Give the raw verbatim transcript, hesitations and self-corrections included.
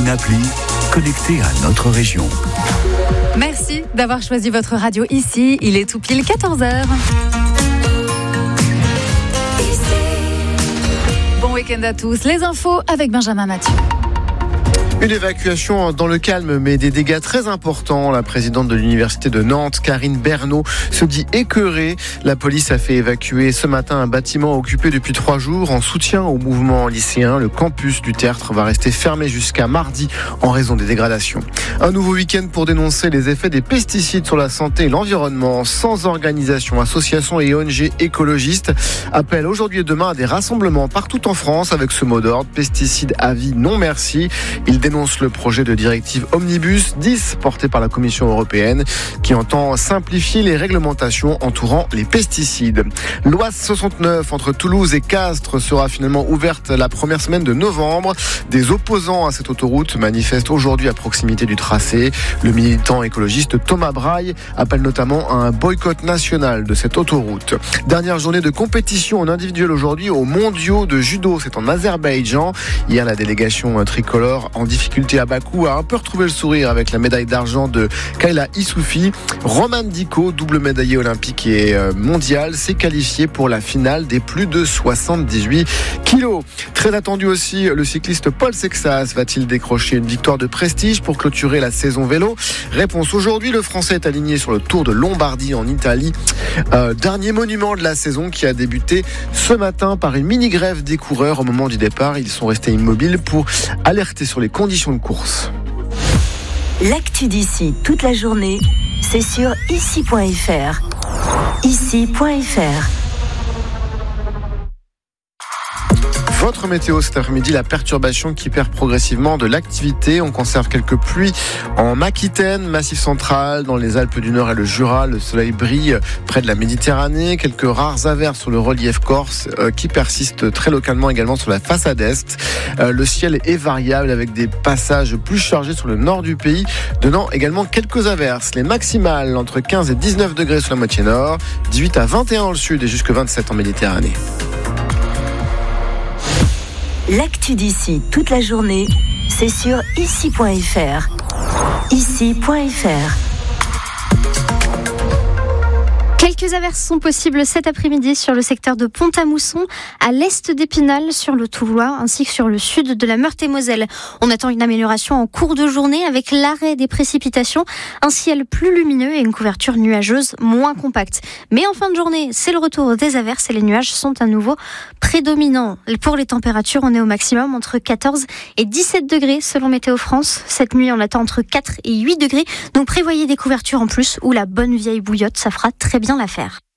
une appli connectée à notre région. Merci d'avoir choisi votre radio ici. Il est tout pile quatorze heures. Bon week-end à tous. Les infos avec Benjamin Mathieu. Une évacuation dans le calme, mais des dégâts très importants. La présidente de l'université de Nantes, Karine Bernot, se dit écœurée. La police a fait évacuer ce matin un bâtiment occupé depuis trois jours en soutien au mouvement lycéen. Le campus du Tertre va rester fermé jusqu'à mardi en raison des dégradations. Un nouveau week-end pour dénoncer les effets des pesticides sur la santé et l'environnement. Sans organisation, associations et O N G écologistes appellent aujourd'hui et demain à des rassemblements partout en France avec ce mot d'ordre: pesticides à vie, non merci. Ils dénonce le projet de directive Omnibus dix porté par la Commission européenne qui entend simplifier les réglementations entourant les pesticides. L'Oise soixante-neuf entre Toulouse et Castres sera finalement ouverte la première semaine de novembre. Des opposants à cette autoroute manifestent aujourd'hui à proximité du tracé. Le militant écologiste Thomas Braille appelle notamment à un boycott national de cette autoroute. Dernière journée de compétition en individuel aujourd'hui aux mondiaux de judo. C'est en Azerbaïdjan. Hier, la délégation tricolore en difficulté à Bakou a un peu retrouvé le sourire avec la médaille d'argent de Kayla Issoufi. Roman Diko, double médaillé olympique et mondial, s'est qualifié pour la finale des plus de soixante-dix-huit kilos. Très attendu aussi, le cycliste Paul Sexas va-t-il décrocher une victoire de prestige pour clôturer la saison vélo? Réponse aujourd'hui, le Français est aligné sur le Tour de Lombardie en Italie. Euh, dernier monument de la saison qui a débuté ce matin par une mini-grève des coureurs. Au moment du départ, ils sont restés immobiles pour alerter sur les conditions de course. L'actu d'ici toute la journée, c'est sur ici point f r. ici point f r. Votre météo cet après-midi, la perturbation qui perd progressivement de l'activité. On conserve quelques pluies en Aquitaine, Massif central, dans les Alpes du Nord et le Jura. Le soleil brille près de la Méditerranée. Quelques rares averses sur le relief corse euh, qui persistent très localement également sur la façade est. Euh, le ciel est variable avec des passages plus chargés sur le nord du pays, donnant également quelques averses. Les maximales entre quinze et dix-neuf degrés sur la moitié nord, dix-huit à vingt et un dans le sud et jusqu'à vingt-sept en Méditerranée. L'actu d'ici toute la journée, c'est sur ici point f r. ici point f r. Quelques averses sont possibles cet après-midi sur le secteur de Pont-à-Mousson, à l'est d'Épinal, sur le Toulois, ainsi que sur le sud de la Meurthe-et-Moselle. On attend une amélioration en cours de journée avec l'arrêt des précipitations, un ciel plus lumineux et une couverture nuageuse moins compacte. Mais en fin de journée, c'est le retour des averses et les nuages sont à nouveau prédominants. Pour les températures, on est au maximum entre quatorze et dix-sept degrés selon Météo France. Cette nuit, on attend entre quatre et huit degrés. Donc prévoyez des couvertures en plus ou la bonne vieille bouillotte, ça fera très bien l'affaire.